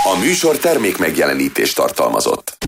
A műsor termék megjelenítést tartalmazott.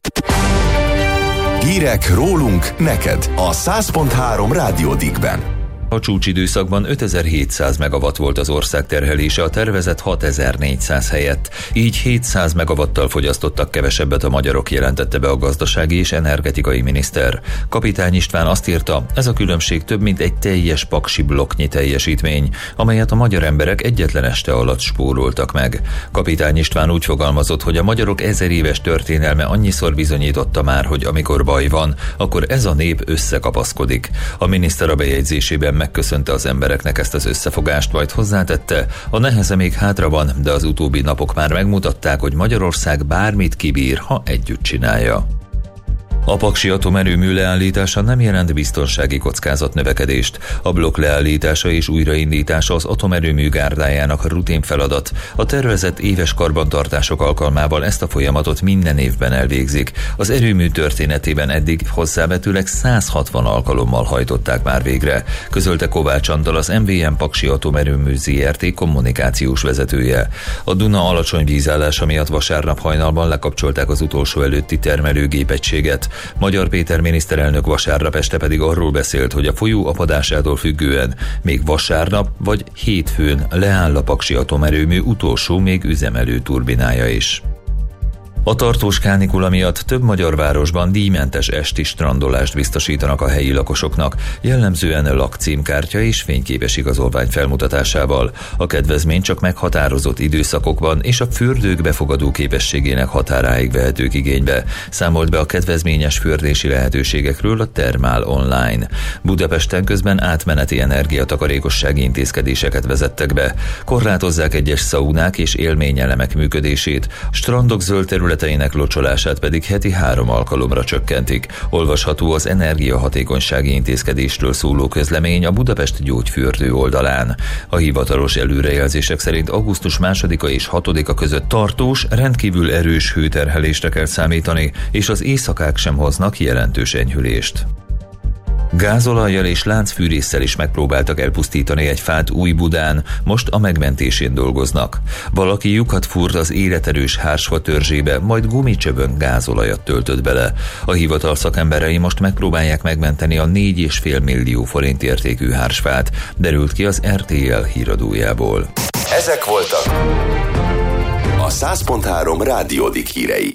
Hírek rólunk neked a 100.3 Rádió Dickben. A csúcsidőszakban 5700 megawatt volt az ország terhelése a tervezett 6400 helyett, így 700 megawattal fogyasztottak kevesebbet a magyarok, jelentette be a gazdasági és energetikai miniszter. Kapitány István azt írta, ez a különbség több mint egy teljes paksi blokknyi teljesítmény, amelyet a magyar emberek egyetlen este alatt spóroltak meg. Kapitány István úgy fogalmazott, hogy a magyarok 1000 éves történelme annyiszor bizonyította már, hogy amikor baj van, akkor ez a nép összekapaszkodik. A miniszter a bejegyzésében megköszönte az embereknek ezt az összefogást, majd hozzátette, a neheze még hátra van, de az utóbbi napok már megmutatták, hogy Magyarország bármit kibír, ha együtt csinálja. A paksi atomerőmű leállítása nem jelent biztonsági kockázat növekedést. A blokk leállítása és újraindítása az atomerőmű gárdájának rutin feladat. A tervezett éves karbantartások alkalmával ezt a folyamatot minden évben elvégzik. Az erőmű történetében eddig hozzávetőleg 160 alkalommal hajtották már végre, közölte Kovács Antal, az MVM Paksi Atomerőmű Zrt. Kommunikációs vezetője. A Duna alacsony vízállása miatt vasárnap hajnalban lekapcsolták az utolsó előtti termelőgépegységet. Magyar Péter miniszterelnök vasárnap este pedig arról beszélt, hogy a folyó apadásától függően még vasárnap vagy hétfőn leáll a paksi atomerőmű utolsó még üzemelő turbinája is. A tartós kánikula miatt több magyar városban díjmentes esti strandolást biztosítanak a helyi lakosoknak, jellemzően lakcímkártya és fényképes igazolvány felmutatásával. A kedvezmény csak meghatározott időszakokban és a fürdők befogadó képességének határáig vehetők igénybe, számolt be a kedvezményes fürdési lehetőségekről a Thermal Online. Budapesten közben átmeneti energiatakarékossági intézkedéseket vezettek be. Korlátozzák egyes szaunák és élményelemek működését, strandok zöld területeinek locsolását pedig heti 3 alkalomra csökkentik. Olvasható az energiahatékonysági intézkedésről szóló közlemény a Budapest Gyógyfürdő oldalán. A hivatalos előrejelzések szerint augusztus 2-a és 6-a között tartós, rendkívül erős hőterhelésre kell számítani, és az éjszakák sem hoznak jelentős enyhülést. Gázolajjal és láncfűrésszel is megpróbáltak elpusztítani egy fát Újbudán, most a megmentésén dolgoznak. Valaki lyukat fúrt az életerős hársfa törzsébe, majd gumicsövön gázolajat töltött bele. A hivatal szakemberei most megpróbálják megmenteni a 4,5 millió forint értékű hársfát, derült ki az RTL híradójából. Ezek voltak a 100.3 Rádió Dick hírei.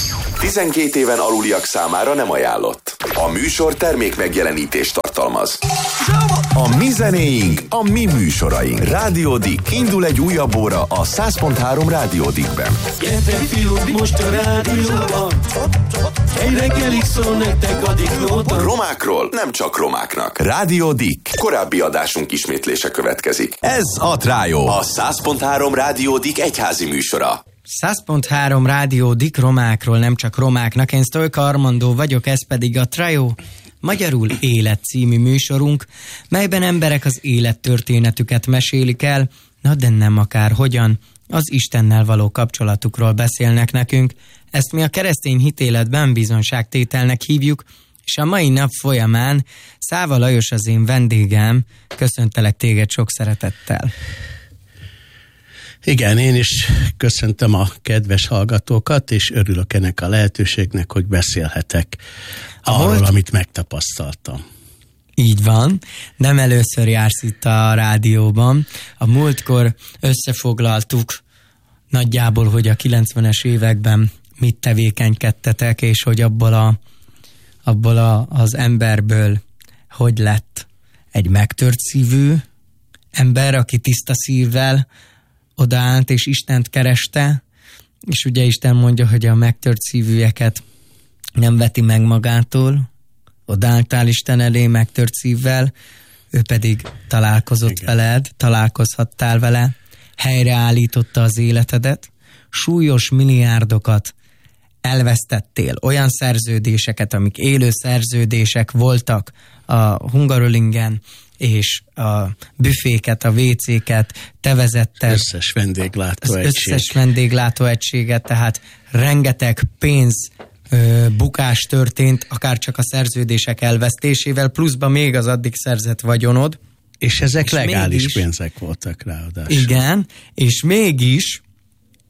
12 éven aluliak számára nem ajánlott. A műsor termék megjelenítést tartalmaz. A mi zenéink, a mi műsoraink. Rádió Dick. Indul egy újabb óra a 100.3 Rádió Dickben. Gyertek fiúk, most a rádióban. Egy reggelig szól nektek a Dicknóta. Romákról nem csak romáknak. Rádió Dick. Korábbi adásunk ismétlése következik. Ez a Trájó. A 100.3 Rádió Dick egyházi műsora. 100.3 Rádió Dick, romákról nem csak romáknak. Én Sztolka Armandó vagyok, ez pedig a Trájó, magyarul Élet című műsorunk, melyben emberek az élettörténetüket mesélik el, na de nem akárhogyan, az Istennel való kapcsolatukról beszélnek nekünk. Ezt mi a keresztény hitéletben bizonságtételnek hívjuk, és a mai nap folyamán Száva Lajos az én vendégem. Köszöntelek téged sok szeretettel. Igen, én is köszöntöm a kedves hallgatókat, és örülök ennek a lehetőségnek, hogy beszélhetek arról, amit megtapasztaltam. Így van, nem először jársz itt a rádióban. A múltkor összefoglaltuk nagyjából, hogy a 90-es években mit tevékenykedtetek, és hogy abból az emberből hogy lett egy megtört szívű ember, aki tiszta szívvel odaállt és Istent kereste, és ugye Isten mondja, hogy a megtört szívűeket nem veti meg magától, odaálltál Isten elé megtört szívvel, ő pedig találkozott veled, találkozhattál vele, helyreállította az életedet, súlyos milliárdokat elvesztettél, olyan szerződéseket, amik élő szerződések voltak a Hungarolingen, és a büféket, a WC-ket te vezetted. Összes vendéglátóegységet, tehát rengeteg pénz bukás történt, akár csak a szerződések elvesztésével, pluszban még az addig szerzett vagyonod. És ezek legális pénzek voltak ráadásul. Igen, és mégis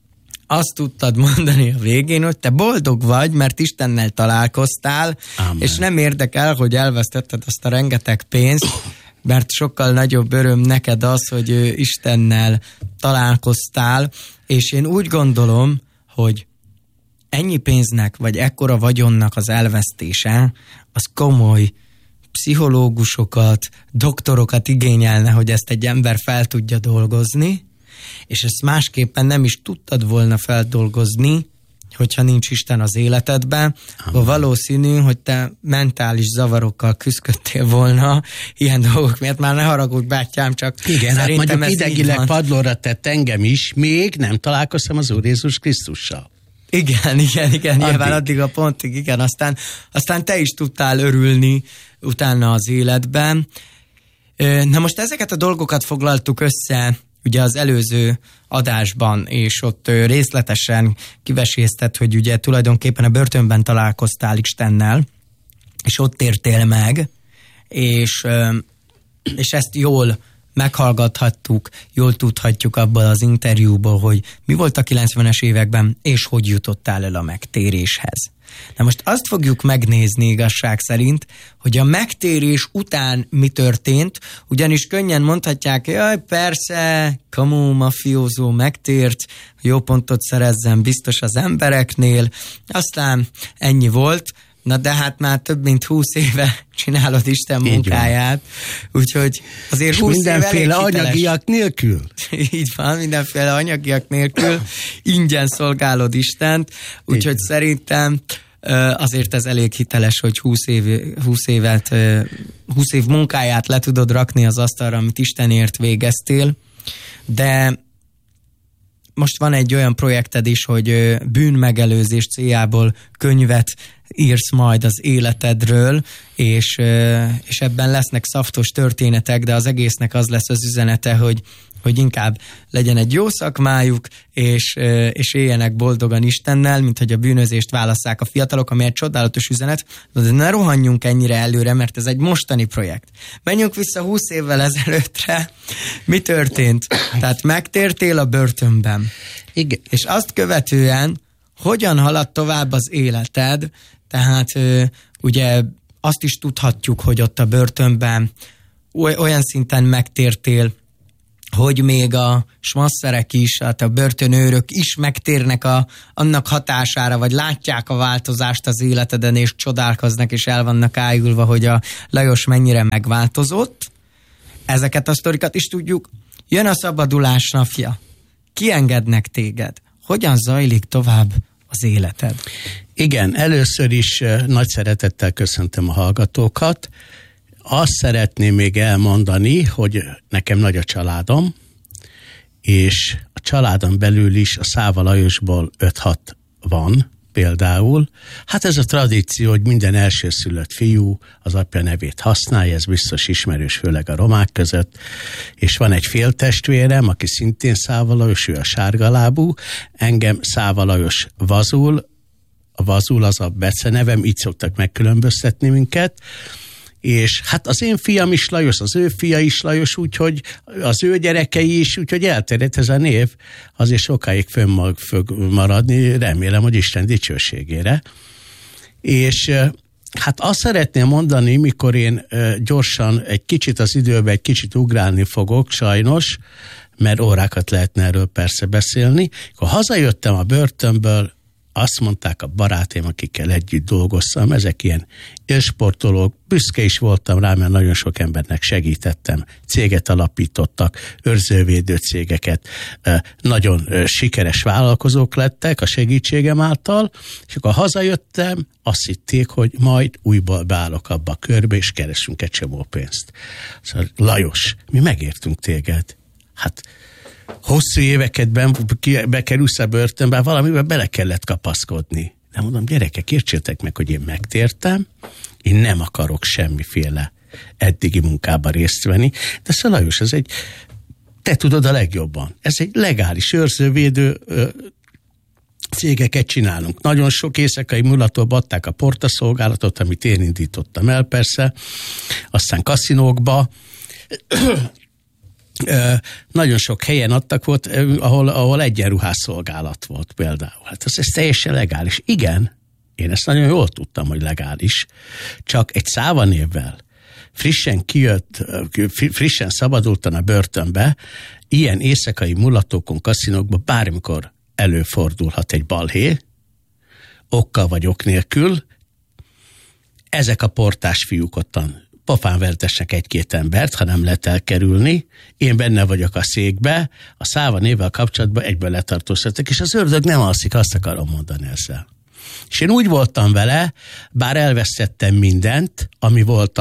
azt tudtad mondani a végén, hogy te boldog vagy, mert Istennel találkoztál, Amen. És nem érdekel, hogy elvesztetted azt a rengeteg pénzt, mert sokkal nagyobb öröm neked az, hogy Istennel találkoztál, és én úgy gondolom, hogy ennyi pénznek, vagy ekkora vagyonnak az elvesztése, az komoly pszichológusokat, doktorokat igényelne, hogy ezt egy ember fel tudja dolgozni, és ezt másképpen nem is tudtad volna feldolgozni, hogyha nincs Isten az életedben, akkor valószínű, hogy te mentális zavarokkal küzdöttél volna ilyen dolgok miatt. Már ne haragudj, bátyám, csak igen, hát mondjuk idegileg padlóra tett engem is, még nem találkoztam az Úr Jézus Krisztussal. Igen, nyilván addig a pontig, igen, aztán te is tudtál örülni utána az életben. Na most ezeket a dolgokat foglaltuk össze ugye az előző adásban, és ott részletesen kivesézted, hogy ugye tulajdonképpen a börtönben találkoztál Istennel, és ott tértél meg, és ezt jól meghallgathattuk, jól tudhatjuk abban az interjúból, hogy mi volt a 90-es években, és hogy jutottál el a megtéréshez. Na most azt fogjuk megnézni igazság szerint, hogy a megtérés után mi történt, ugyanis könnyen mondhatják, jaj, persze, kamu mafiózó megtért, jó pontot szerezzen biztos az embereknél, aztán ennyi volt. Na de hát már több mint 20 éve csinálod Isten munkáját, úgyhogy azért 20 mindenféle anyagiak nélkül. Így van, mindenféle anyagiak nélkül ingyen szolgálod Istent, úgyhogy szerintem azért ez elég hiteles, hogy 20 év munkáját le tudod rakni az asztalra, amit Istenért végeztél, de most van egy olyan projekted is, hogy bűnmegelőzés céljából könyvet írsz majd az életedről, és ebben lesznek szaftos történetek, de az egésznek az lesz az üzenete, hogy inkább legyen egy jó szakmájuk, és éljenek boldogan Istennel, mint hogy a bűnözést válasszák a fiatalok, ami egy csodálatos üzenet, de ne rohanjunk ennyire előre, mert ez egy mostani projekt. Menjünk vissza 20 évvel ezelőttre. Mi történt? Tehát megtértél a börtönben. Igen. És azt követően hogyan haladt tovább az életed? Tehát ugye azt is tudhatjuk, hogy ott a börtönben olyan szinten megtértél, hogy még a smasszerek is, hát a börtönőrök is megtérnek annak hatására, vagy látják a változást az életeden, és csodálkoznak, és el vannak ájulva, hogy a Lajos mennyire megváltozott. Ezeket a sztorikat is tudjuk. Jön a szabadulás napja. Kiengednek téged. Hogyan zajlik tovább az életed? Igen, először is nagy szeretettel köszöntöm a hallgatókat. Azt szeretném még elmondani, hogy nekem nagy a családom, és a családon belül is a Száva Lajosból 5-6 van például. Hát ez a tradíció, hogy minden elsőszülött fiú az apja nevét használja, ez biztos ismerős, főleg a romák között. És van egy féltestvérem, aki szintén Száva Lajos, ő a sárgalábú, engem Száva Lajos Vazul, a Vazul az a becenevem, így szoktak megkülönböztetni minket, és hát az én fiam is Lajos, az ő fia is Lajos, úgyhogy az ő gyerekei is, úgyhogy elterjedt ez a név, azért sokáig fönn fog maradni, remélem, hogy Isten dicsőségére. És hát azt szeretném mondani, mikor én gyorsan egy kicsit az időben egy kicsit ugrálni fogok, sajnos, mert órákat lehetne erről persze beszélni. Akkor hazajöttem a börtönből, azt mondták a barátaim, akikkel együtt dolgoztam, ezek ilyen élsportolók, büszke is voltam rá, mert nagyon sok embernek segítettem, céget alapítottak, őrzővédő cégeket, nagyon sikeres vállalkozók lettek a segítségem által, és akkor hazajöttem, azt hitték, hogy majd újból beállok abba a körbe, és keresünk egy csomó pénzt. Szóval Lajos, mi megértünk téged. Hát hosszú éveket bekerülsz a börtönbe, valamiben bele kellett kapaszkodni. De mondom, gyerekek, értsétek meg, hogy én megtértem, én nem akarok semmiféle eddigi munkában részt venni, de szóval Lajos, te tudod a legjobban. Ez egy legális őrzővédő cégeket csinálunk. Nagyon sok éjszakai mulatóba adták a portaszolgálatot, amit én indítottam el persze, aztán kaszinókba, nagyon sok helyen adtak volt, ahol egyenruhásszolgálat volt például. Hát ez teljesen legális. Igen, én ezt nagyon jól tudtam, hogy legális. Csak egy szávanévvel frissen kijött, frissen szabadultan a börtönbe, ilyen éjszakai mulatókon, kaszinókban bármikor előfordulhat egy balhé, okkal vagy ok nélkül. Ezek a portás fiúk ottan pofán vertesnek egy-két embert, ha nem lehet elkerülni. Én benne vagyok a székbe, a száva névvel kapcsolatban egyből letartóztattak, és az ördög nem alszik, azt akarom mondani ezzel. És én úgy voltam vele, bár elvesztettem mindent, ami volt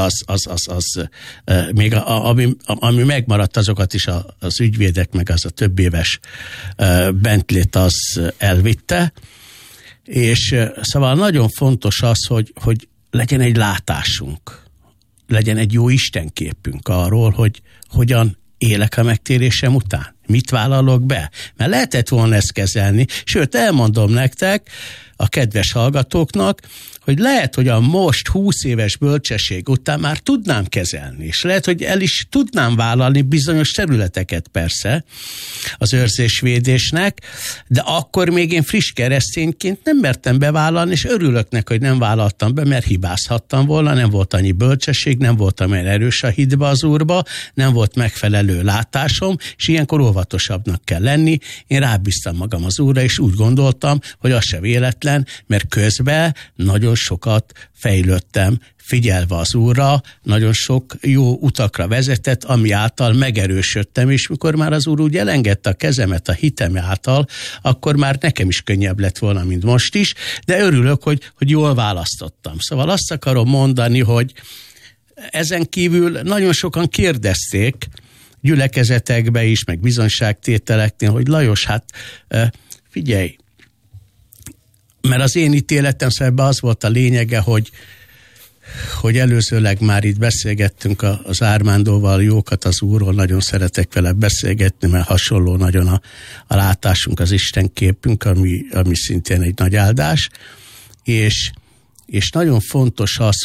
még ami megmaradt, azokat is az ügyvédek, meg az a több éves Bentley-t az elvitte, és szóval nagyon fontos az, hogy legyen egy látásunk, legyen egy jó istenképünk arról, hogy hogyan élek a megtérésem után. Mit vállalok be? Mert lehetett volna ezt kezelni, sőt elmondom nektek, a kedves hallgatóknak, hogy lehet, hogy a most 20 éves bölcsesség után már tudnám kezelni, és lehet, hogy el is tudnám vállalni bizonyos területeket persze az őrzésvédésnek, de akkor még én friss keresztényként nem mertem bevállalni, és örülök neki, hogy nem vállaltam be, mert hibázhattam volna, nem volt annyi bölcsesség, nem voltam olyan erős a hitbe az Úrba, nem volt megfelelő látásom, és ilyenkor óvatosabbnak kell lenni. Én rábíztam magam az Úrra, és úgy gondoltam, hogy az se véletlen, mert közben nagyon sokat fejlődtem, figyelve az Úrra, nagyon sok jó utakra vezetett, ami által megerősödtem, és mikor már az Úr úgy elengedte a kezemet a hitem által, akkor már nekem is könnyebb lett volna, mint most is, de örülök, hogy jól választottam. Szóval azt akarom mondani, hogy ezen kívül nagyon sokan kérdezték, gyülekezetekbe is, meg bizonyságtételeknél, hogy Lajos, hát figyelj, mert az én ítéletem szemben az volt a lényege, hogy előzőleg már itt beszélgettünk az Ármándóval jókat az Úrról, nagyon szeretek vele beszélgetni, mert hasonló nagyon a látásunk, az Isten képünk, ami szintén egy nagy áldás, és nagyon fontos az,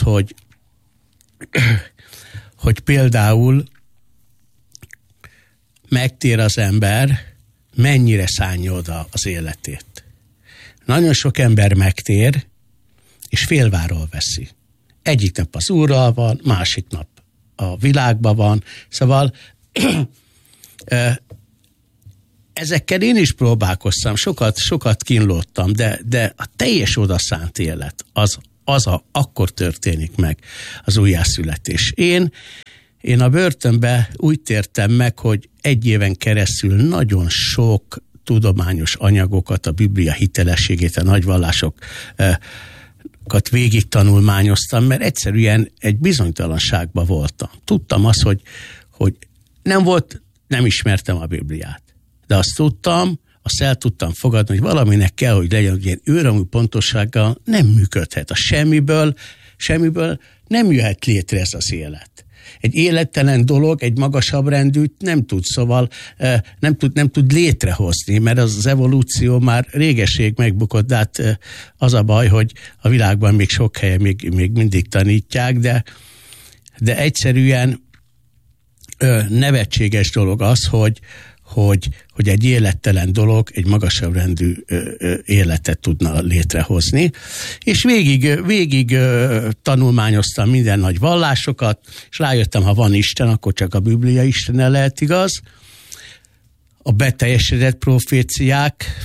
hogy például megtér az ember, mennyire szánja oda az életét. Nagyon sok ember megtér, és félváról veszi. Egyik nap az Úrral van, másik nap a világban van. Szóval ezekkel én is próbálkoztam, sokat kínlódtam, de a teljes odaszánt élet, akkor történik meg az újjászületés. Én a börtönbe úgy tértem meg, hogy 1 éven keresztül nagyon sok tudományos anyagokat, a Biblia hitelességét, a nagyvallásokat végig tanulmányoztam, mert egyszerűen egy bizonytalanságban voltam. Tudtam azt, hogy nem ismertem a Bibliát, de azt tudtam, azt el tudtam fogadni, hogy valaminek kell, hogy legyen, hogy ilyen őrömű pontossággal nem működhet. A semmiből nem jöhet létre ez az élet. Egy élettelen dolog, egy magasabb rendűt nem tud, szóval nem tud létrehozni, mert az evolúció már régeség megbukott, de hát az a baj, hogy a világban még sok helyen még mindig tanítják, de egyszerűen nevetséges dolog az, hogy egy élettelen dolog egy magasabb rendű életet tudna létrehozni. És végig tanulmányoztam minden nagy vallásokat, és rájöttem, ha van Isten, akkor csak a Biblia Istene lehet igaz. A beteljesedett proféciák,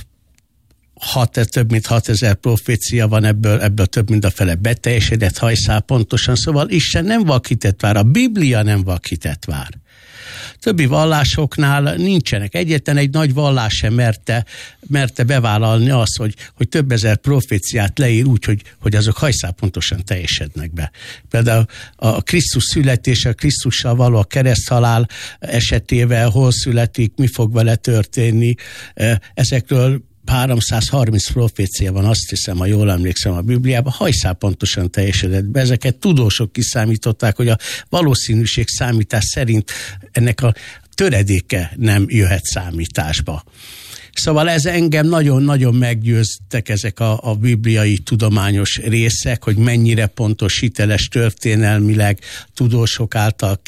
több mint 6000 profécia van, ebből több mint a fele beteljesedett, hajszál pontosan, szóval Isten nem vakített vár, a Biblia nem vakített vár. Többi vallásoknál nincsenek. Egyetlen egy nagy vallás sem merte bevállalni azt, hogy több ezer proféciát leír úgy, hogy azok hajszálpontosan teljesednek be. Például a Krisztus születése, a Krisztussal való a kereszthalál esetével, hol születik, mi fog vele történni, ezekről 330 profécia van, azt hiszem, ha jól emlékszem a Bibliában, hajszál pontosan teljesedett be. Ezeket tudósok kiszámították, hogy a valószínűség számítás szerint ennek a töredéke nem jöhet számításba. Szóval ez engem nagyon-nagyon meggyőztek ezek a bibliai tudományos részek, hogy mennyire pontos, hiteles, történelmileg tudósok által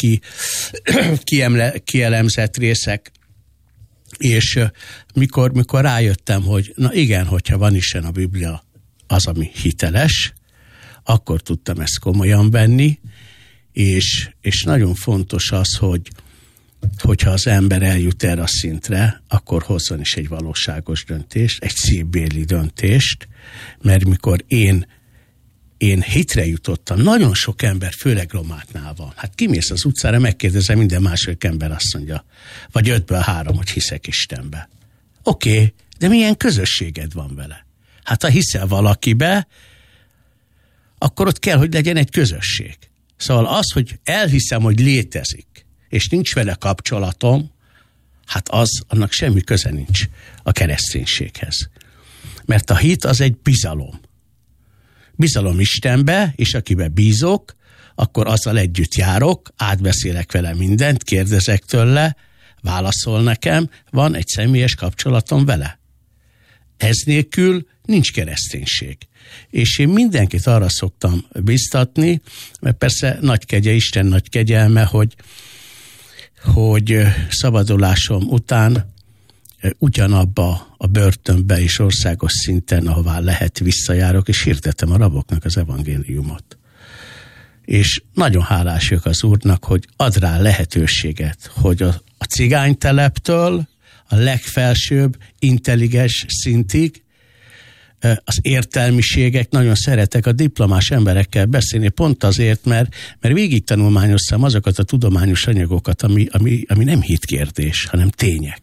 kielemzett részek. És mikor rájöttem, hogy na igen, hogyha van Isten, a Biblia az, ami hiteles, akkor tudtam ezt komolyan venni, és nagyon fontos az, hogyha az ember eljut erre a szintre, akkor hozzon is egy valóságos döntést, egy szívbéli döntést, mert mikor én hitre jutottam, nagyon sok ember, főleg Romátnál van. Hát kimész az utcára, megkérdezem, minden második ember azt mondja, vagy 5-ből 3, hogy hiszek Istenbe. Oké, de milyen közösséged van vele? Hát ha hiszel valakibe, akkor ott kell, hogy legyen egy közösség. Szóval az, hogy elhiszem, hogy létezik, és nincs vele kapcsolatom, hát annak semmi köze nincs a kereszténységhez. Mert a hit az egy bizalom. Bizalom Istenbe, és akibe bízok, akkor azzal együtt járok, átbeszélek vele mindent, kérdezek tőle, válaszol nekem, van egy személyes kapcsolatom vele. Ez nélkül nincs kereszténység. És én mindenkit arra szoktam biztatni, mert persze nagy kegye, Isten nagy kegyelme, hogy szabadulásom után ugyanabba a börtönbe és országos szinten, ahová lehet, visszajárok, és hirdetem a raboknak az evangéliumot. És nagyon hálás vagyok az Úrnak, hogy ad rá lehetőséget, hogy a cigányteleptől a legfelsőbb intelligens szintig az értelmiségek, nagyon szeretek a diplomás emberekkel beszélni, pont azért, mert végig tanulmányoztam azokat a tudományos anyagokat, ami nem hitkérdés, hanem tények.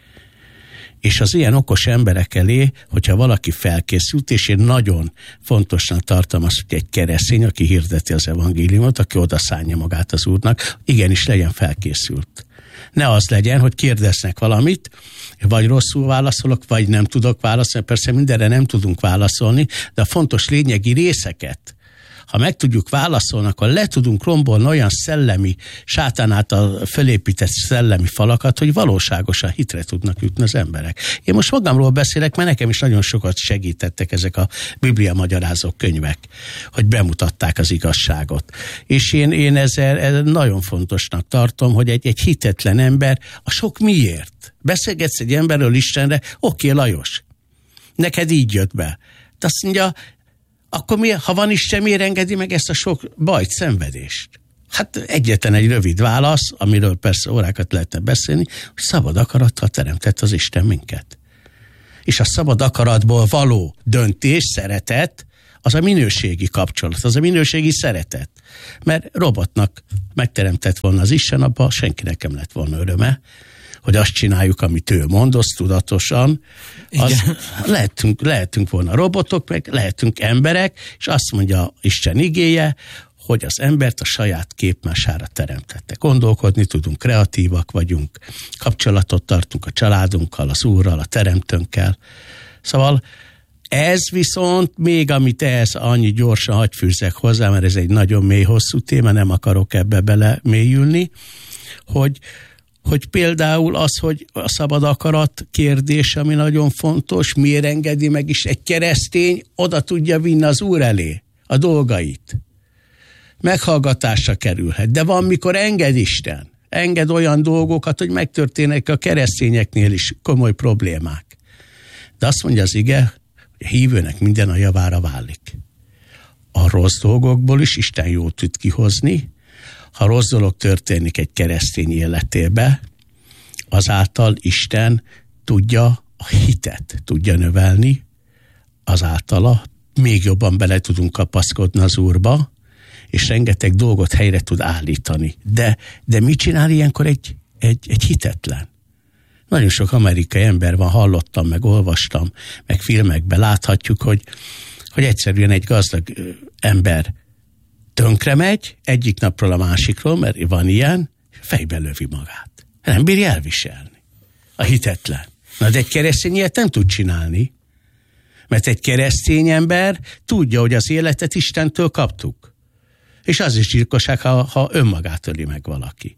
És az ilyen okos emberek elé, hogyha valaki felkészült, és én nagyon fontosnak tartom azt, hogy egy keresztény, aki hirdeti az evangéliumot, aki odaszánja magát az Úrnak, igenis legyen felkészült. Ne az legyen, hogy kérdeznek valamit, vagy rosszul válaszolok, vagy nem tudok válaszolni. Persze mindenre nem tudunk válaszolni, de a fontos lényegi részeket, ha meg tudjuk válaszolni, akkor le tudunk rombolni olyan szellemi, sátán által fölépített szellemi falakat, hogy valóságosan hitre tudnak jutni az emberek. Én most magamról beszélek, mert nekem is nagyon sokat segítettek ezek a Biblia magyarázó könyvek, hogy bemutatták az igazságot. És én ezzel nagyon fontosnak tartom, hogy egy hitetlen ember a sok miért. Beszélgetsz egy emberről Istenre, oké, Lajos, neked így jött be. De azt mondja, akkor ha van Isten, miért engedi meg ezt a sok bajt, szenvedést? Hát egyetlen egy rövid válasz, amiről persze órákat lehetne beszélni, hogy szabad akarattal teremtett az Isten minket. És a szabad akaratból való döntés, szeretet, az a minőségi kapcsolat, az a minőségi szeretet. Mert robotnak megteremtett volna az Isten, abban senkinek nem lett volna öröme, hogy azt csináljuk, amit ő mond, azt tudatosan. Lehetünk volna robotok, meg lehetünk emberek, és azt mondja Isten igéje, hogy az embert a saját képmására teremtette. Gondolkodni tudunk, kreatívak vagyunk, kapcsolatot tartunk a családunkkal, az Úrral, a teremtőnkkel. Szóval ez viszont még, amit ehhez annyi gyorsan hadd fűzzek hozzá, mert ez egy nagyon mély, hosszú téma, nem akarok ebbe bele mélyülni, hogy például az, hogy a szabad akarat kérdés, ami nagyon fontos, miért engedi meg is egy keresztény, oda tudja vinni az Úr elé a dolgait. Meghallgatásra kerülhet. De van, mikor enged Isten. Enged olyan dolgokat, hogy megtörténnek a keresztényeknél is komoly problémák. De azt mondja az ige, hogy a hívőnek minden a javára válik. A rossz dolgokból is Isten jót tud kihozni. Ha rossz dolog történik egy keresztény életébe, azáltal Isten tudja a hitet, tudja növelni, azáltala még jobban bele tudunk kapaszkodni az Úrba, és rengeteg dolgot helyre tud állítani. De mit csinál ilyenkor egy hitetlen? Nagyon sok amerikai ember van, hallottam, meg olvastam, meg filmekben láthatjuk, hogy egyszerűen egy gazdag ember tönkre megy, egyik napról a másikról, mert van ilyen, fejbe lövi magát. Nem bírja elviselni. A hitetlen. Na, de egy keresztény ilyet nem tud csinálni, mert egy keresztény ember tudja, hogy az életet Istentől kaptuk. És az is gyilkosság, ha önmagát öli meg valaki.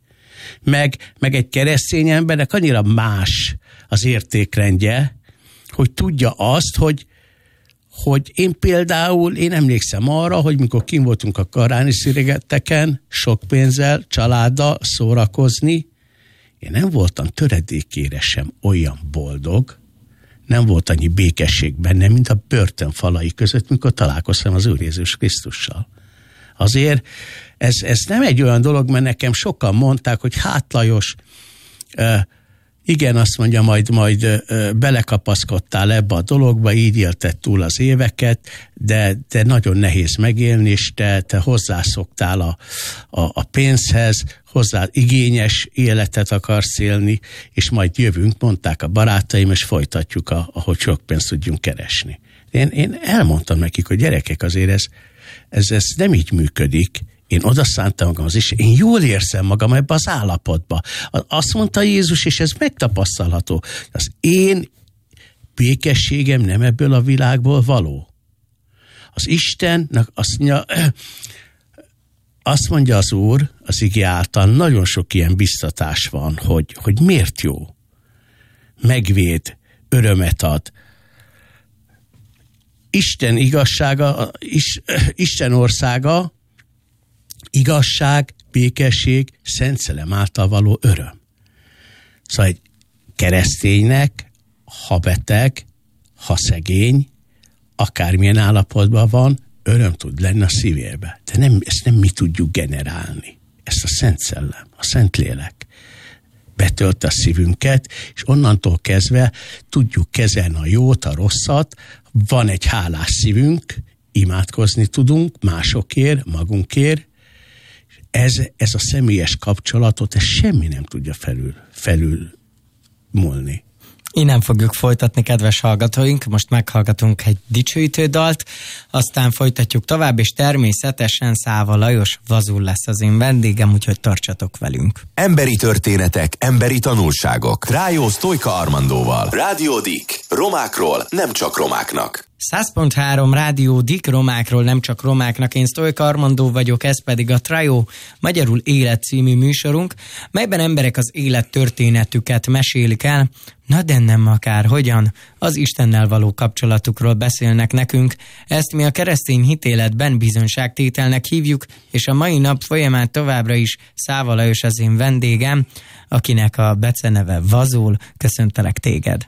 Meg egy keresztény embernek annyira más az értékrendje, hogy tudja azt, hogy én például, én emlékszem arra, hogy mikor kint voltunk a Karáni-szigeteken, sok pénzzel, családdal szórakozni, én nem voltam töredékére sem olyan boldog, nem volt annyi békesség bennem, mint a börtön falai között, mikor találkoztam az Úr Jézus Krisztussal. Azért ez nem egy olyan dolog, mert nekem sokan mondták, hogy hát Lajos, igen, azt mondja, majd belekapaszkodtál ebbe a dologba, így élted túl az éveket, de nagyon nehéz megélni, és te hozzászoktál a pénzhez, hozzá igényes életet akarsz élni, és majd jövünk, mondták a barátaim, és folytatjuk, ahogy sok pénzt tudjunk keresni. Én elmondtam nekik, hogy gyerekek, azért ez nem így működik. Én odaszántam magam és én jól érzem magam ebbe az állapotba. Azt mondta Jézus, és ez megtapasztalható. Az én békességem nem ebből a világból való. Az Istennek azt mondja az Úr, az ige által, nagyon sok ilyen biztatás van, hogy miért jó. Megvéd, örömet ad. Isten igazsága, Isten országa, igazság, békesség, Szent Szellem által való öröm. Szóval egy kereszténynek, ha beteg, ha szegény, akármilyen állapotban van, öröm tud lenni a szívébe. De ezt nem mi tudjuk generálni. Ezt a Szent Szellem, a Szent Lélek betölt a szívünket, és onnantól kezdve tudjuk kezelni a jót, a rosszat, van egy hálás szívünk, imádkozni tudunk másokért, magunkért. Ez a személyes kapcsolatot, ez semmi nem tudja felül múlni. Innen fogjuk folytatni, kedves hallgatóink. Most meghallgatunk egy dicsőítő dalt, aztán folytatjuk tovább, és természetesen Száva Lajos Vazul lesz az én vendégem, úgyhogy tartsatok velünk. Emberi történetek, emberi tanulságok. Rájó Sztojka Armandóval. Rádió Dik. Romákról, nem csak romáknak. 100.3 Rádió Dik, romákról, nem csak romáknak. Én Sztojka Armandó vagyok, ez pedig a Trájó magyarul Élet című műsorunk, melyben emberek az élettörténetüket mesélik el, na de nem akár hogyan, az Istennel való kapcsolatukról beszélnek nekünk. Ezt mi a keresztény hitéletben bizonyságtételnek hívjuk, és a mai nap folyamán továbbra is Száva Lajos az én vendégem, akinek a beceneve Vazul. Köszöntelek téged.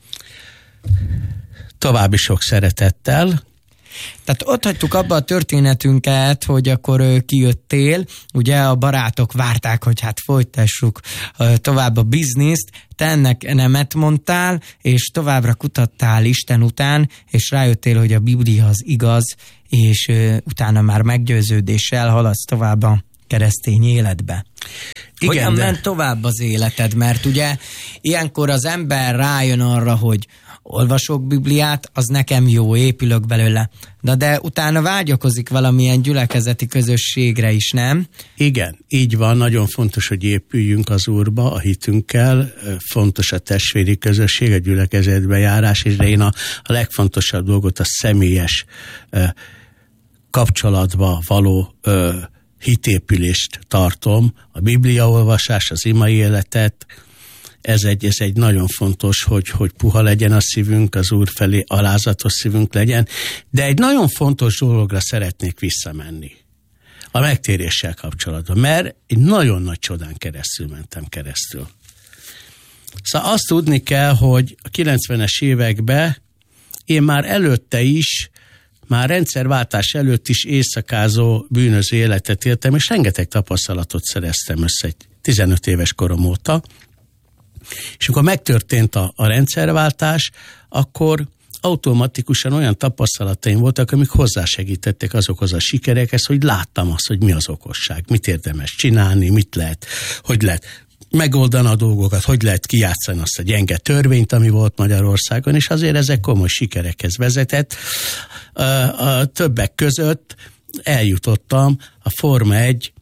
További sok szeretettel. Tehát ott hagytuk abba a történetünket, hogy akkor kijöttél, ugye a barátok várták, hogy hát folytassuk tovább a bizniszt, te ennek nemet mondtál, és továbbra kutattál Isten után, és rájöttél, hogy a Biblia az igaz, és utána már meggyőződéssel haladsz tovább a keresztény életbe. Igen, hogyan ment tovább az életed? Mert ugye ilyenkor az ember rájön arra, hogy olvasok Bibliát, az nekem jó, épülök belőle. De utána vágyakozik valamilyen gyülekezeti közösségre is, nem? Igen, így van, nagyon fontos, hogy épüljünk az Úrba a hitünkkel, fontos a testvéri közösség, a gyülekezetbe járás, és de én a legfontosabb dolgot a személyes kapcsolatba való hitépülést tartom, a bibliaolvasás, az imai életet. Ez egy nagyon fontos, hogy puha legyen a szívünk, az Úr felé alázatos szívünk legyen, de egy nagyon fontos dologra szeretnék visszamenni. A megtéréssel kapcsolatban, mert egy nagyon nagy csodán mentem keresztül. Szóval azt tudni kell, hogy a 90-es években én már előtte is, már rendszerváltás előtt is éjszakázó, bűnöző életet éltem, és rengeteg tapasztalatot szereztem össze 15 éves korom óta. És amikor megtörtént a rendszerváltás, akkor automatikusan olyan tapasztalataim voltak, amik hozzásegítettek azokhoz a sikerekhez, hogy láttam azt, hogy mi az okosság, mit érdemes csinálni, mit lehet, hogy lehet megoldani a dolgokat, hogy lehet kijátszani azt a gyenge törvényt, ami volt Magyarországon, és azért ezek komoly sikerekhez vezetett. A többek között eljutottam a Forma 1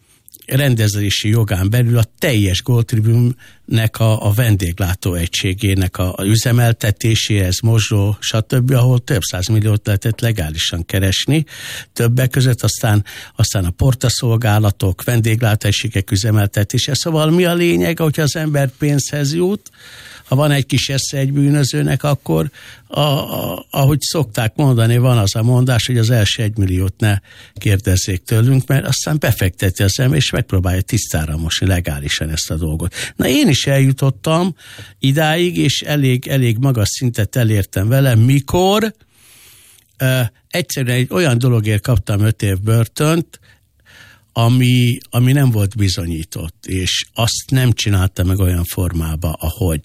rendezési jogán belül a teljes Gold Tribune-nek a vendéglátóegységének a üzemeltetéséhez, Mosdó, stb., ahol több 100 milliót lehetett legálisan keresni. Többek között aztán a portaszolgálatok, vendéglátóegységek üzemeltetése. Szóval mi a lényeg, hogyha az ember pénzhez jut, ha van egy kis esze egy bűnözőnek, akkor ahogy szokták mondani, van az a mondás, hogy az első 1 milliót ne kérdezzék tőlünk, mert aztán befekteti az ember, és megpróbálja tisztára mosni legálisan ezt a dolgot. Na én is eljutottam idáig, és elég magas szintet elértem vele, mikor egyszerűen egy olyan dologért kaptam 5 év börtönt, ami nem volt bizonyított, és azt nem csinálta meg olyan formába,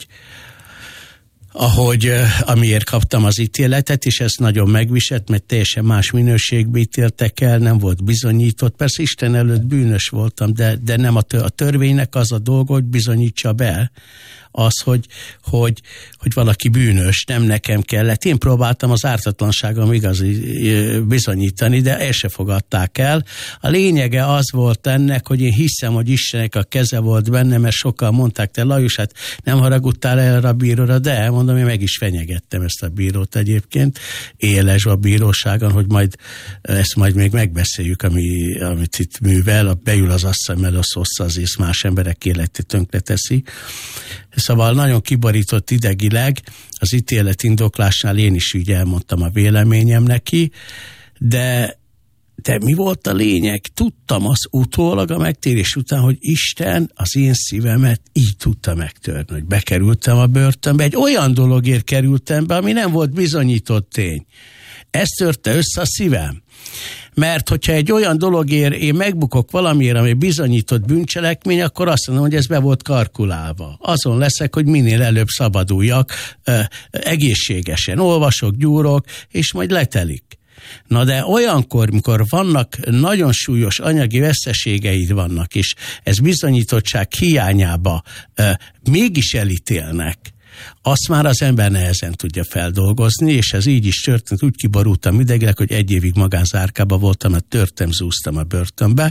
amiért kaptam az ítéletet, és ez nagyon megviselt, mert teljesen más minőségbe ítéltek el, nem volt bizonyított. Persze Isten előtt bűnös voltam, de nem a törvénynek az a dolga, hogy bizonyítsa be az, hogy valaki bűnös, nem nekem kellett. Én próbáltam az ártatlanságom igazi bizonyítani, de el se fogadták el. A lényege az volt ennek, hogy én hiszem, hogy Istennek a keze volt benne, mert sokan mondták, te Lajos, hát nem haragudtál erre a bíróra, de mondom, én meg is fenyegettem ezt a bírót egyébként, éles a bíróságon, hogy ezt majd még megbeszéljük, amit itt művel, beül az asszony mellett, ossza az ész, más emberek életét tönkreteszi. Szóval nagyon kiborított idegileg, az ítélet indoklásnál én is úgy elmondtam a véleményem neki, de mi volt a lényeg? Tudtam az utólag a megtérés után, hogy Isten az én szívemet így tudta megtörni, hogy bekerültem a börtönbe, egy olyan dologért kerültem be, ami nem volt bizonyított tény. Ez törte össze a szívem. Mert hogyha egy olyan dologért én megbukok valamiért, ami bizonyított bűncselekmény, akkor azt mondom, hogy ez be volt kalkulálva. Azon leszek, hogy minél előbb szabaduljak, egészségesen olvasok, gyúrok, és majd letelik. Na de olyankor, mikor vannak nagyon súlyos anyagi veszteségeid vannak, és ez bizonyítottság hiányába mégis elítélnek, azt már az ember nehezen tudja feldolgozni, és ez így is történt, úgy kiborultam idegileg, hogy 1 évig magánzárkába voltam, mert törtem, zúztam a börtönbe,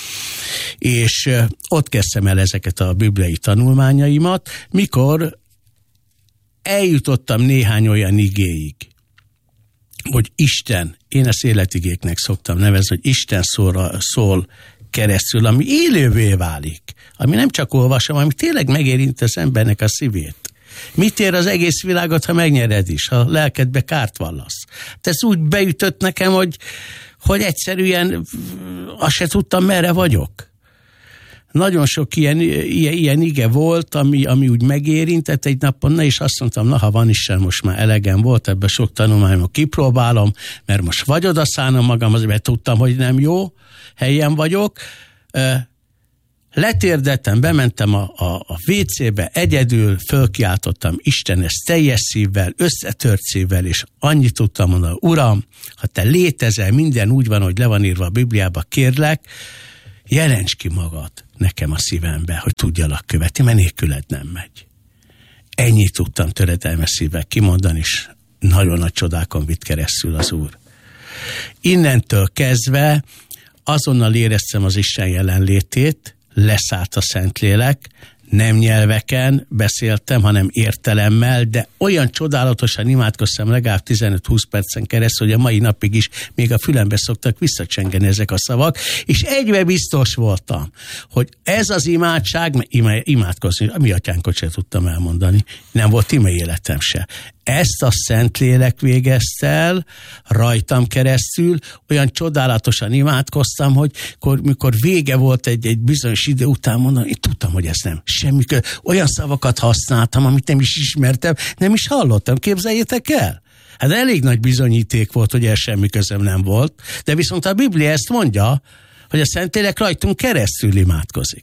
és ott kezdtem el ezeket a bibliai tanulmányaimat, mikor eljutottam néhány olyan igéig, hogy Isten, én ezt életigéknek szoktam nevezni, hogy Isten szól keresztül, ami élővé válik, ami nem csak olvasom, ami tényleg megérint az embernek a szívét. Mit ér az egész világot, ha megnyered is, ha lelkedbe kárt vallasz? Ez úgy beütött nekem, hogy egyszerűen azt se tudtam, merre vagyok. Nagyon sok ilyen ige volt, ami úgy megérintett egy napon, és azt mondtam, ha van Isten, most már elegem volt, ebben sok tanulmányom kipróbálom, mert most vagy odaszállom magam, azért tudtam, hogy nem jó helyen vagyok. Letérdettem, bementem a WC-be, egyedül fölkiáltottam Istenhez teljes szívvel, összetört szívvel, és annyit tudtam mondani, Uram, ha te létezel, minden úgy van, hogy le van írva a Bibliába, kérlek, jelents ki magad nekem a szívembe, hogy tudjalak követni, mert nélküled nem megy. Ennyit tudtam töredelmes szívvel kimondani, és nagyon nagy csodákon vitt keresztül az Úr. Innentől kezdve azonnal éreztem az Isten jelenlétét, leszállt a Szentlélek, nem nyelveken beszéltem, hanem értelemmel, de olyan csodálatosan imádkoztam legalább 15-20 percen keresztül, hogy a mai napig is még a fülembe szoktak visszacsengeni ezek a szavak, és egybe biztos voltam, hogy ez az imádság, imádkozni, a mi atyánkot sem tudtam elmondani, nem volt ime életem se. Ezt a Szentlélek végezte el, rajtam keresztül, olyan csodálatosan imádkoztam, hogy mikor vége volt egy bizonyos idő után mondani, én tudtam, hogy ez nem semmi. Olyan szavakat használtam, amit nem is ismertem, nem is hallottam, képzeljétek el. Hát elég nagy bizonyíték volt, hogy ez semmi közöm nem volt, de viszont a Biblia ezt mondja, hogy a Szentlélek rajtunk keresztül imádkozik.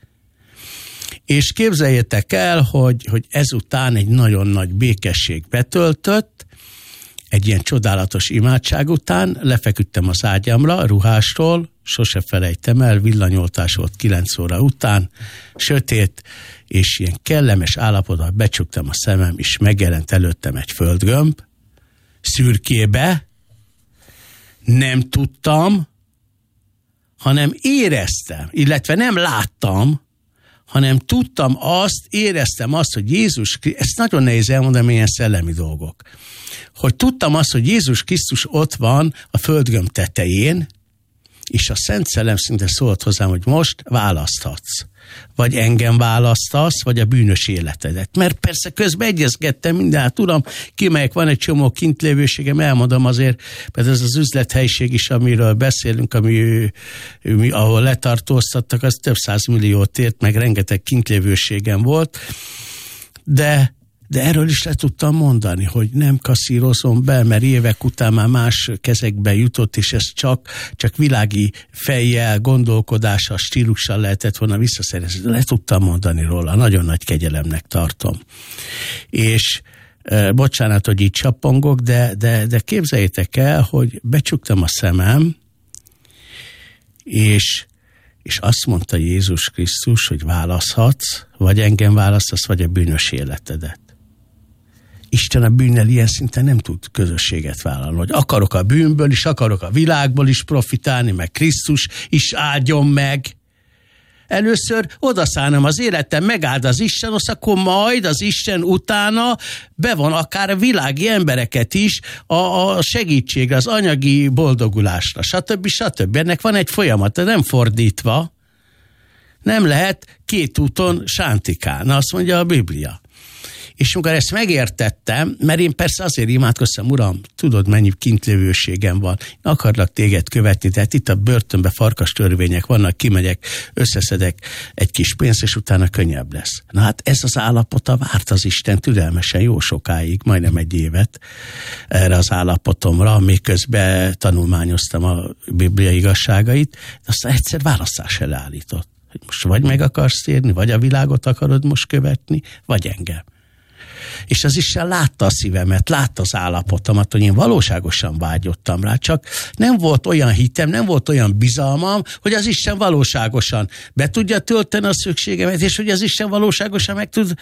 És képzeljétek el, hogy ezután egy nagyon nagy békesség betöltött, egy ilyen csodálatos imádság után lefeküdtem az ágyamra, a ruhásról, sose felejtem el, villanyoltás volt 9 óra után, sötét, és ilyen kellemes állapotban becsuktam a szemem, és megjelent előttem egy földgömb, szürkébe, nem tudtam, hanem éreztem, illetve nem láttam, hanem tudtam azt, éreztem azt, hogy Jézus, ezt nagyon nehéz elmondani, ilyen szellemi dolgok, hogy tudtam azt, hogy Jézus Krisztus ott van a földgömb tetején, és a Szent Szellem szinte szólt hozzám, hogy most választhatsz. Vagy engem választasz, vagy a bűnös életedet. Mert persze közben egyezgettem minden, hát uram, kimelyek, van egy csomó kintlévőségem, elmondom azért, mert ez az üzlethelyiség is, amiről beszélünk, ahol letartóztattak, az több 100 milliót ért, meg rengeteg kintlévőségem volt, de erről is le tudtam mondani, hogy nem kasszírozom be, mert évek után már más kezekbe jutott, és ez csak világi fejjel, gondolkodással, stílussal lehetett volna visszaszerezni. Le tudtam mondani róla, nagyon nagy kegyelemnek tartom. És bocsánat, hogy így csapongok, de képzeljétek el, hogy becsuktam a szemem, és azt mondta Jézus Krisztus, hogy választhatsz, vagy engem választasz, vagy a bűnös életedet. Isten a bűnnel ilyen szinten nem tud közösséget vállalni, hogy akarok a bűnből is, akarok a világból is profitálni, meg Krisztus is áldjon meg. Először odaszállnom az életem, megáld az Isten, akkor majd az Isten utána bevon akár a világi embereket is a segítségre, az anyagi boldogulásra, stb. Ennek van egy folyamata, nem fordítva. Nem lehet két úton sántikálni, azt mondja a Biblia. És amikor ezt megértettem, mert én persze azért imádkoztam, Uram, tudod, mennyi kintlévőségem van, akarlak téged követni, tehát itt a börtönben farkas törvények vannak, kimegyek, összeszedek egy kis pénzt, és utána könnyebb lesz. Na hát ez az állapota várt az Isten türelmesen jó sokáig, majdnem egy évet erre az állapotomra, miközben tanulmányoztam a Biblia igazságait, de aztán egyszer választás elállított. Hogy most vagy meg akarsz térni, vagy a világot akarod most követni, vagy engem. És az Isten látta a szívemet, látta az állapotomat, hogy én valóságosan vágyottam rá, csak nem volt olyan hitem, nem volt olyan bizalmam, hogy az Isten valóságosan be tudja tölteni a szükségemet, és hogy az Isten valóságosan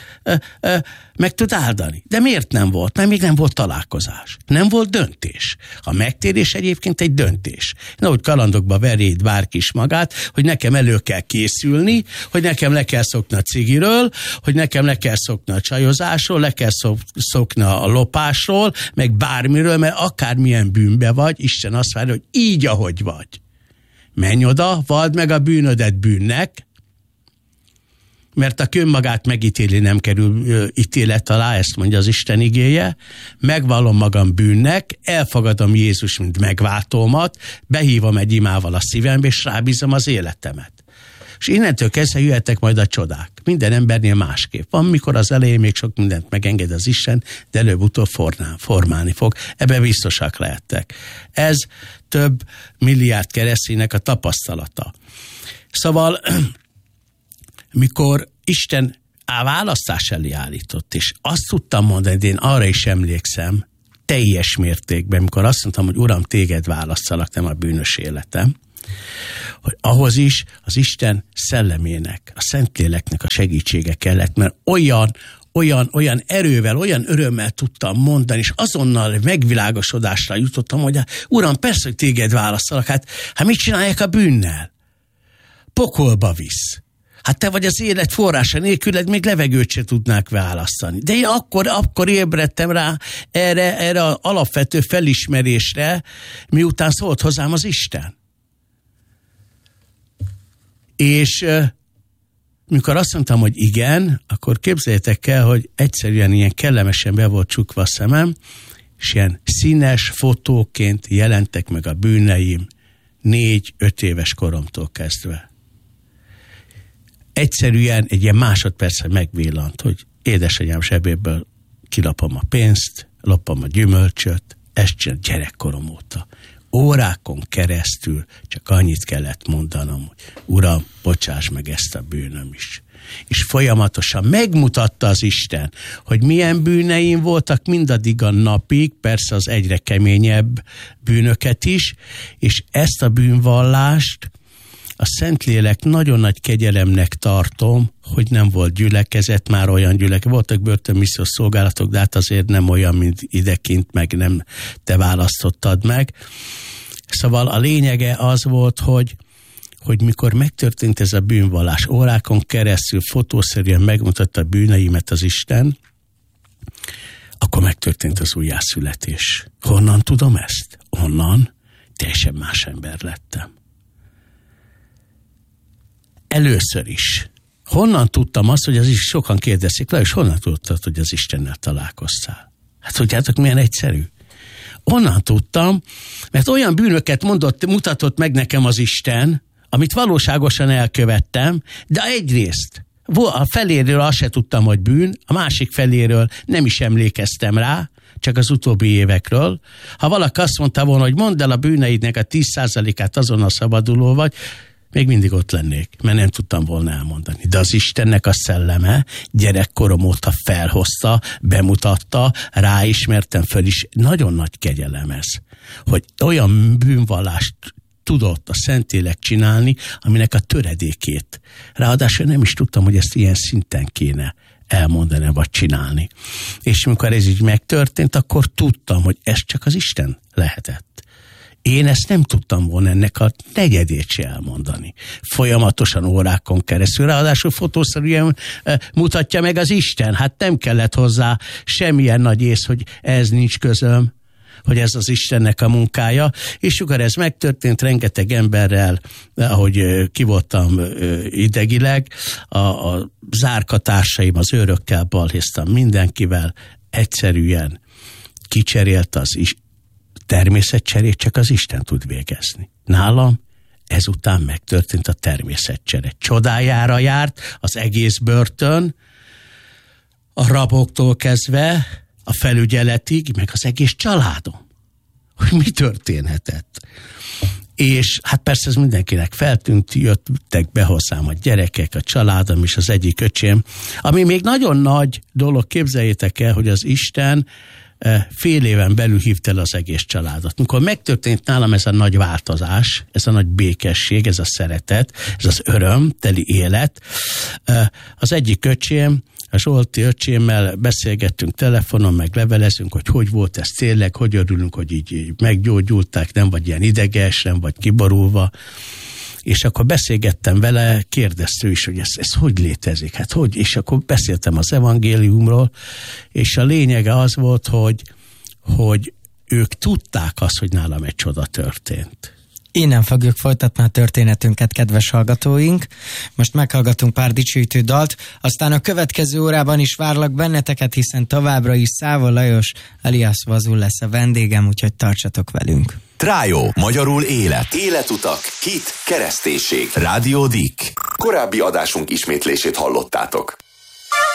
meg tud áldani. De miért nem volt? Mert még nem volt találkozás. Nem volt döntés. A megtérés egyébként egy döntés. Nehogy kalandokba verjéd bárki is magát, hogy nekem elő kell készülni, hogy nekem le kell szokni a cigiről, hogy nekem le kell szokni a csajozásról, le kell szokni a lopásról, meg bármiről, mert akármilyen bűnbe vagy, Isten azt várja, hogy így, ahogy vagy. Menj oda, vald meg a bűnödet bűnnek, mert aki önmagát megítéli, nem kerül ítélet alá, ezt mondja az Isten igéje, megvallom magam bűnnek, elfogadom Jézus, mint megváltómat, behívom egy imával a szívembe, és rábízom az életemet. És innentől kezdve jöhetnek majd a csodák. Minden embernél másképp. Van, mikor az elején még sok mindent megenged az Isten, de előbb-utóbb formálni fog. Ebben biztosak lehettek. Ez több milliárd kereszténynek a tapasztalata. Szóval, mikor Isten választás elé állított, és azt tudtam mondani, de én arra is emlékszem, teljes mértékben, amikor azt mondtam, hogy Uram, téged választalak, nem a bűnös életem, hogy ahhoz is az Isten szellemének, a Szentléleknek a segítsége kellett, mert olyan erővel, olyan örömmel tudtam mondani, és azonnal megvilágosodásra jutottam, hogy Uram, persze, hogy téged választalak, hát mit csinálják a bűnnel? Pokolba visz. Hát te vagy az élet forrása, nélküled még levegőt se tudnák választani. De én akkor ébredtem rá erre az alapvető felismerésre, miután szólt hozzám az Isten. És mikor azt mondtam, hogy igen, akkor képzeljétek el, hogy egyszerűen ilyen kellemesen be volt csukva a szemem, és ilyen színes fotóként jelentek meg a bűneim 4-5 éves koromtól kezdve. Egyszerűen egy ilyen másodpercre megvillant, hogy édesanyám zsebéből kilapom a pénzt, lopom a gyümölcsöt, ezt csinál gyerekkorom óta. Órákon keresztül csak annyit kellett mondanom, hogy Uram, bocsáss meg ezt a bűnöm is. És folyamatosan megmutatta az Isten, hogy milyen bűneim voltak mindaddig a napig, persze az egyre keményebb bűnöket is, és ezt a bűnvallást a Szentlélek nagyon nagy kegyelemnek tartom, hogy nem volt gyülekezet, már olyan gyülekezet. Voltak börtönmissziós szolgálatok, de hát azért nem olyan, mint idekint, meg nem te választottad meg. Szóval a lényege az volt, hogy mikor megtörtént ez a bűnvallás, órákon keresztül fotószerűen megmutatta a bűneimet az Isten, akkor megtörtént az újjászületés. Honnan tudom ezt? Onnan teljesen más ember lettem. Először is. Honnan tudtam azt, hogy az is sokan kérdezik, Lajos, honnan tudtad, hogy az Istennel találkoztál? Hát tudjátok, milyen egyszerű? Onnan tudtam, mert olyan bűnöket mutatott meg nekem az Isten, amit valóságosan elkövettem, de egyrészt a feléről azt se tudtam, hogy bűn, a másik feléről nem is emlékeztem rá, csak az utóbbi évekről. Ha valaki azt mondta volna, hogy mondd el a bűneidnek a 10%-át, azonnal szabaduló vagy, még mindig ott lennék, mert nem tudtam volna elmondani. De az Istennek a szelleme gyerekkorom óta felhozta, bemutatta, ráismertem föl is. Nagyon nagy kegyelem ez, hogy olyan bűnvallást tudott a Szentlélek csinálni, aminek a töredékét. Ráadásul nem is tudtam, hogy ezt ilyen szinten kéne elmondani, vagy csinálni. És amikor ez így megtörtént, akkor tudtam, hogy ez csak az Isten lehetett. Én ezt nem tudtam volna ennek a negyedét se elmondani. Folyamatosan órákon keresztül, ráadásul fotószerűen mutatja meg az Isten. Hát nem kellett hozzá semmilyen nagy ész, hogy ez nincs közöm, hogy ez az Istennek a munkája, és akkor ez megtörtént rengeteg emberrel, ahogy ki voltam idegileg, a zárkatársaim, az őrökkel balhéztam, mindenkivel egyszerűen kicserélt az természetcserét, csak az Isten tud végezni. Nálam ezután megtörtént a természetcsere. Csodájára járt az egész börtön, a raboktól kezdve a felügyeletig, meg az egész családom. Hogy mi történhetett. És hát persze ez mindenkinek feltűnt, jöttek be hozzám a gyerekek, a családom és az egyik öcsém. Ami még nagyon nagy dolog, képzeljétek el, hogy az Isten fél éven belül hívt el az egész családot. Mikor megtörtént nálam ez a nagy változás, ez a nagy békesség, ez a szeretet, ez az örömteli élet, az egyik öcsém, a Zsolti öcsémmel beszélgettünk telefonon, meg levelezünk, hogy volt ez tényleg, hogy örülünk, hogy így meggyógyulták, nem vagy ilyen ideges, nem vagy kiborulva. És akkor beszélgettem vele, kérdezte is, hogy ez hogy létezik, hát hogy? És akkor beszéltem az evangéliumról, és a lényege az volt, hogy ők tudták azt, hogy nálam egy csoda történt. Innen fogjuk folytatni a történetünket, kedves hallgatóink. Most meghallgatunk pár dicsőítő dalt, aztán a következő órában is várlak benneteket, hiszen továbbra is Szávol Lajos alias Vazul lesz a vendégem, úgyhogy tartsatok velünk. Trájó, magyarul élet. Életutak, hit, kereszténység. Rádió Dick. Korábbi adásunk ismétlését hallottátok.